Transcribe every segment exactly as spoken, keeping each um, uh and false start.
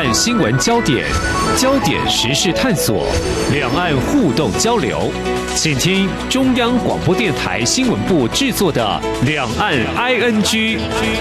岸新闻焦点，焦点时事探索，两岸互动交流。请听中央广播电台新闻部制作的《两岸 I N G》。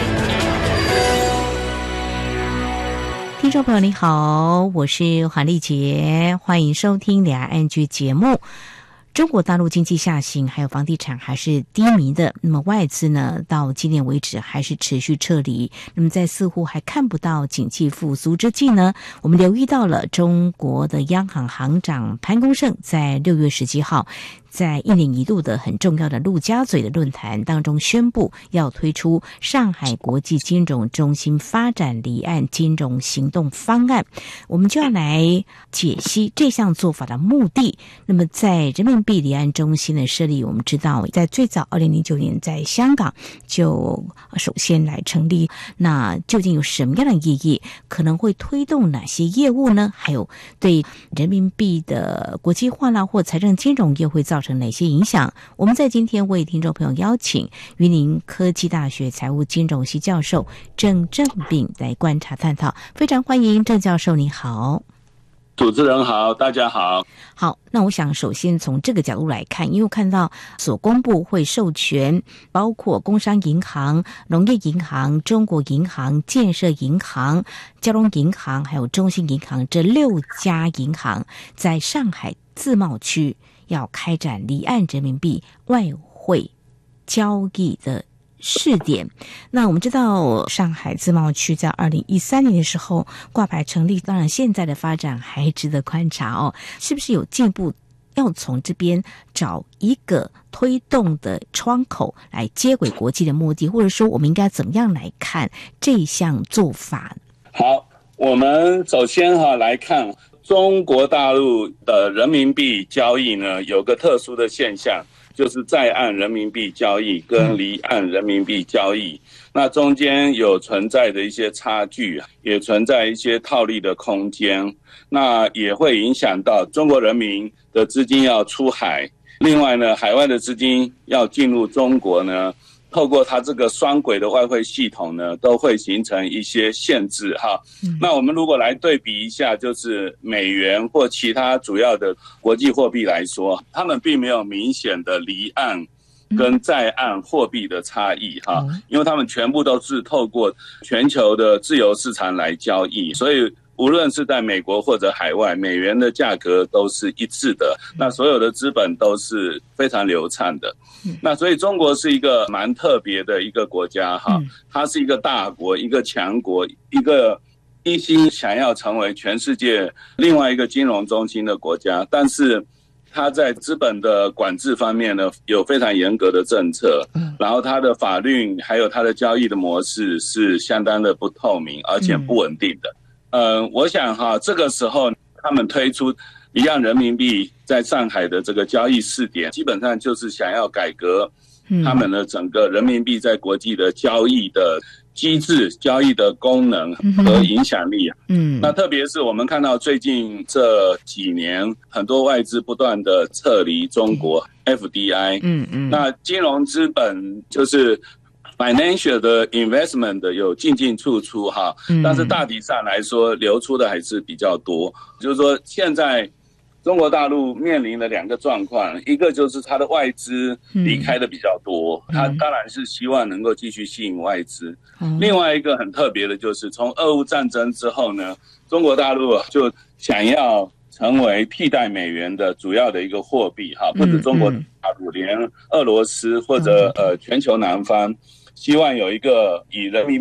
听众朋友你好，我是黄丽杰，欢迎收听两岸 I N G 节目。中国大陆经济下行，还有房地产还是低迷的，那么外资呢，到今年为止还是持续撤离。那么在似乎还看不到景气复苏之际呢，我们留意到了中国的央行行长潘功胜在六月十七号在一年一度的很重要的陆家嘴的论坛当中宣布，要推出上海国际金融中心发展离岸金融行动方案。我们就要来解析这项做法的目的。那么在人民币离岸中心的设立，我们知道在最早二零零九年在香港就首先来成立，那究竟有什么样的意义？可能会推动哪些业务呢？还有对人民币的国际化啦或财政金融业会造成哪些影响？我们在今天为听众朋友邀请云林科技大学财务金融系教授郑正彬来观察探讨。非常欢迎郑教授，你好。 主持人好，大家好。 好，那我想首先从这个角度来看，因为我看到所公布会授权包括工商银行、农业银行、中国银行、建设银行、交通银行还有中信银行这六家银行在上海自贸区要开展离岸人民币外汇交易的试点。那我们知道上海自贸区在二零一三年的时候挂牌成立，当然现在的发展还值得观察哦，是不是有进步？要从这边找一个推动的窗口来接轨国际的目的，或者说我们应该怎么样来看这项做法？ 好，我们首先哈来看中国大陆的人民币交易呢，有个特殊的现象，就是在岸人民币交易跟离岸人民币交易，那中间有存在的一些差距，也存在一些套利的空间，那也会影响到中国人民的资金要出海，另外呢，海外的资金要进入中国呢，透过它这个双轨的外汇系统呢，都会形成一些限制哈。嗯、那我们如果来对比一下，就是美元或其他主要的国际货币来说，他们并没有明显的离岸跟在岸货币的差异哈，嗯、因为他们全部都是透过全球的自由市场来交易，所以无论是在美国或者海外，美元的价格都是一致的，那所有的资本都是非常流畅的。那所以中国是一个蛮特别的一个国家哈，它是一个大国，一个强国，一个一心想要成为全世界另外一个金融中心的国家，但是它在资本的管制方面呢，有非常严格的政策，然后它的法律还有它的交易的模式是相当的不透明，而且不稳定的。呃，我想哈，这个时候他们推出离岸人民币在上海的这个交易试点，基本上就是想要改革他们的整个人民币在国际的交易的机制、交易的功能和影响力。嗯，那特别是我们看到最近这几年，很多外资不断的撤离中国 F D I。嗯嗯，那金融资本就是。financial 的 investment 的有进进出出哈，但是大体上来说流出的还是比较多。就是说现在中国大陆面临的两个状况，一个就是它的外资离开的比较多，它当然是希望能够继续吸引外资。另外一个很特别的就是从俄乌战争之后呢，中国大陆就想要成为替代美元的主要的一个货币哈，或者中国大陆连俄罗斯或者呃全球南方希望有一个以人民